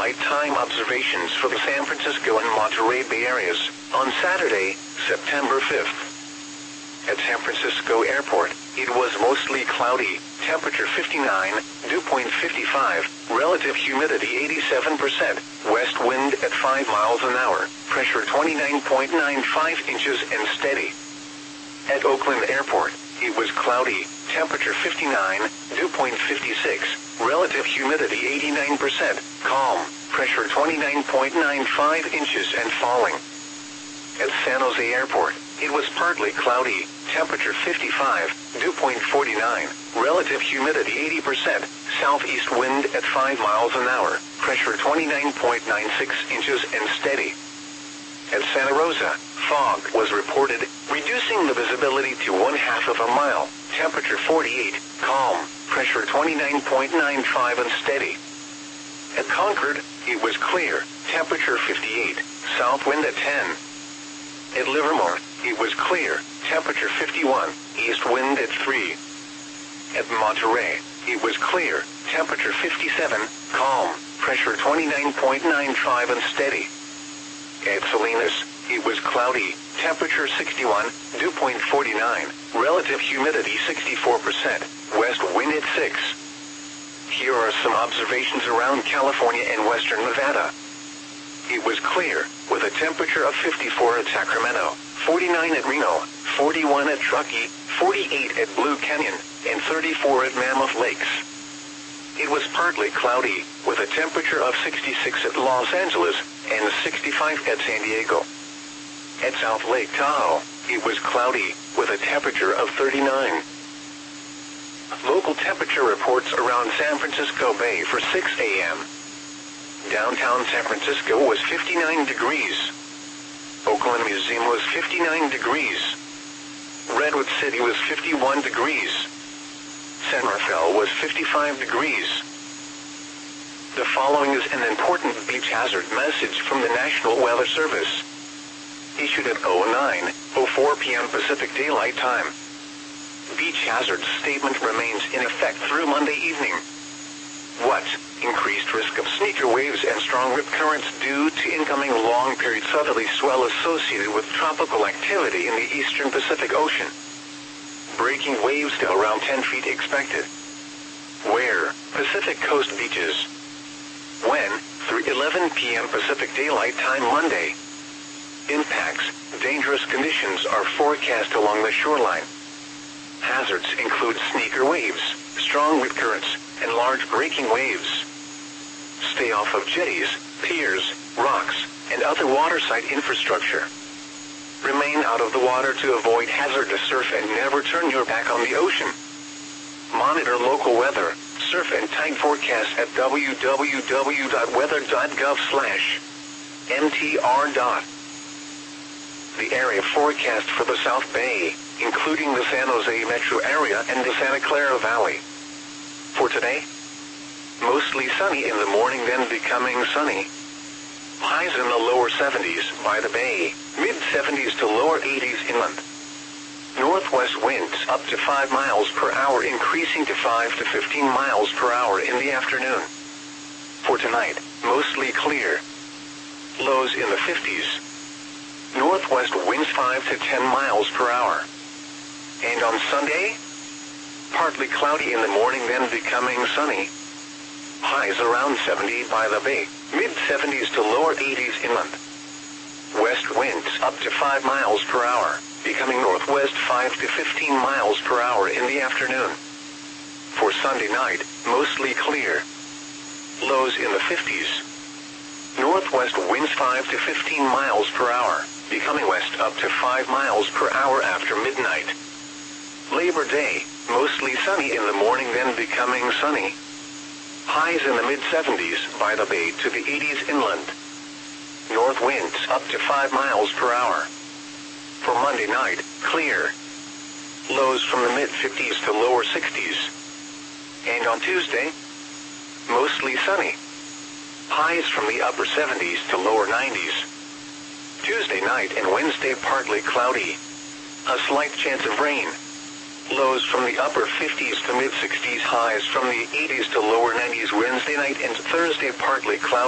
daylight time observations for the San Francisco and Monterey Bay areas on Saturday, September 5th. At San Francisco Airport, it was mostly cloudy, temperature 59, dew point 55, relative humidity 87%, west wind at 5 miles an hour, pressure 29.95 inches and steady. At Oakland Airport, it was cloudy, temperature 59, dew point 56, relative humidity 89%, calm, pressure 29.95 inches and falling. At San Jose Airport, it was partly cloudy, temperature 55, dew point 49, relative humidity 80%, southeast wind at 5 miles an hour, pressure 29.96 inches and steady. At Santa Rosa, fog was reported, reducing the visibility to 1/2 of a mile, temperature 48, calm, pressure 29.95 and steady. At Concord, it was clear, temperature 58, south wind at 10. At Livermore, it was clear, temperature 51, east wind at 3. At Monterey, it was clear, temperature 57, calm, pressure 29.95 and steady. At Salinas, it was cloudy, temperature 61, dew point 49, relative humidity 64%, west wind at 6. Here are some observations around California and western Nevada. It was clear, with a temperature of 54 at Sacramento, 49 at Reno, 41 at Truckee, 48 at Blue Canyon, and 34 at Mammoth Lakes. It was partly cloudy, with a temperature of 66 at Los Angeles, and 65 at San Diego. At South Lake Tahoe, it was cloudy, with a temperature of 39. Local temperature reports around San Francisco Bay for 6 a.m. Downtown San Francisco was 59 degrees. Oakland Museum was 59 degrees. Redwood City was 51 degrees. San Rafael was 55 degrees. The following is an important beach hazard message from the National Weather Service. Issued at 09:04 p.m. Pacific Daylight Time. Beach hazard statement remains in effect through Monday evening. What? Increased risk of sneaker waves and strong rip currents due to incoming long-period southerly swell associated with tropical activity in the eastern Pacific Ocean. Breaking waves to around 10 feet expected. Where? Pacific Coast beaches. When? Through 11 p.m. Pacific Daylight Time Monday. Impacts. Dangerous conditions are forecast along the shoreline. Hazards include sneaker waves, strong rip currents, and large breaking waves. Stay off of jetties, piers, rocks, and other waterside infrastructure. Remain out of the water to avoid hazardous surf and never turn your back on the ocean. Monitor local weather, surf and tide forecasts at www.weather.gov/mtr. The area forecast for the South Bay, including the San Jose metro area and the Santa Clara Valley. For today, mostly sunny in the morning, then becoming sunny. Highs in the lower 70s by the bay, mid-70s to lower 80s inland. Northwest winds up to 5 miles per hour, increasing to 5 to 15 miles per hour in the afternoon. For tonight, mostly clear. Lows in the 50s. Northwest winds 5 to 10 miles per hour. And on Sunday, partly cloudy in the morning, then becoming sunny. Highs around 70 by the bay, mid-70s to lower 80s inland. West winds up to 5 miles per hour, becoming northwest 5 to 15 miles per hour in the afternoon. For Sunday night, mostly clear. Lows in the 50s. Northwest winds 5 to 15 miles per hour, becoming west up to 5 miles per hour after midnight. Labor Day, mostly sunny in the morning, then becoming sunny. Highs in the mid-70s by the bay to the 80s inland. North winds up to 5 miles per hour. For Monday night, clear. Lows from the mid-50s to lower 60s. And on Tuesday, mostly sunny. Highs from the upper 70s to lower 90s. Tuesday night and Wednesday partly cloudy. A slight chance of rain. Lows from the upper 50s to mid-60s, highs from the 80s to lower 90s Wednesday night and Thursday partly cloudy.